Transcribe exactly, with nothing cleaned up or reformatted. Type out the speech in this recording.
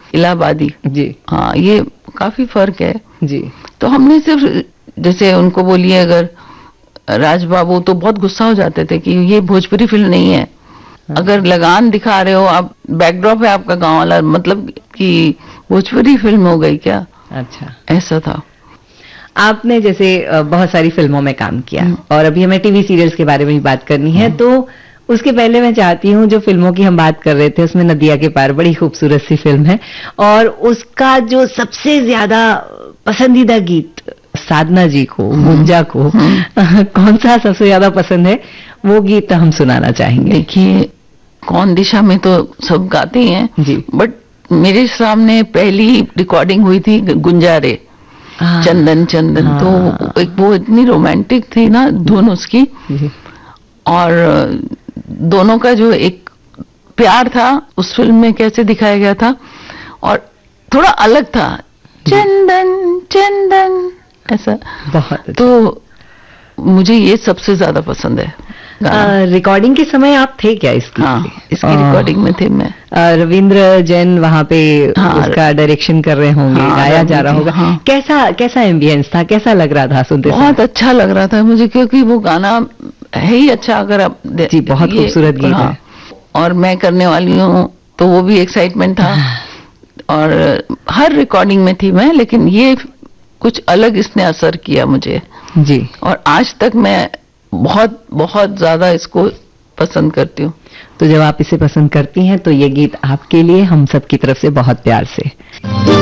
इलाहाबादी जी हाँ, ये काफी फर्क है जी। तो हमने सिर्फ जैसे उनको बोलिए, अगर राजबाबू तो बहुत गुस्सा हो जाते थे कि ये भोजपुरी फिल्म नहीं है। अगर लगान दिखा रहे हो आप, बैकड्रॉप है आपका गांव वाला, मतलब कि भोजपुरी फिल्म हो गई क्या? अच्छा, ऐसा था। आपने जैसे बहुत सारी फिल्मों में काम किया और अभी हमें टीवी सीरियल्स के बारे में भी बात करनी है, तो उसके पहले मैं चाहती हूँ, जो फिल्मों की हम बात कर रहे थे उसमें नदिया के पार बड़ी खूबसूरत सी फिल्म है, और उसका जो सबसे ज्यादा पसंदीदा गीत साधना जी को, गुंजा को, कौन सा सबसे ज्यादा पसंद है? वो गीत हम सुनाना चाहेंगे। देखिए, कौन दिशा में तो सब गाते हैं जी, बट मेरे सामने पहली रिकॉर्डिंग हुई थी गुंजारे, चंदन चंदन। हाँ, तो एक वो इतनी रोमांटिक थी ना धुन उसकी, और दोनों का जो एक प्यार था उस फिल्म में कैसे दिखाया गया था, और थोड़ा अलग था, चंदन चंदन ऐसा। बहुत तो मुझे ये सबसे ज्यादा पसंद है। रिकॉर्डिंग के समय आप थे क्या इसकी? हाँ, इसकी रिकॉर्डिंग में थे मैं। रविंद्र जैन वहां पे हाँ, उसका डायरेक्शन कर रहे होंगे, हाँ, गाया जा रहा होगा। हाँ, कैसा कैसा एम्बियंस था, कैसा लग रहा था सुनते? बहुत अच्छा लग रहा था मुझे, क्योंकि वो गाना है ही अच्छा। अगर आप जी, बहुत खूबसूरत गीत है, और मैं करने वाली हूँ तो वो भी एक्साइटमेंट था, और हर रिकॉर्डिंग में थी मैं, लेकिन ये कुछ अलग इसने असर किया मुझे जी, और आज तक मैं बहुत बहुत ज्यादा इसको पसंद करती हूँ। तो जब आप इसे पसंद करती हैं तो ये गीत आपके लिए हम सब की तरफ से बहुत प्यार से।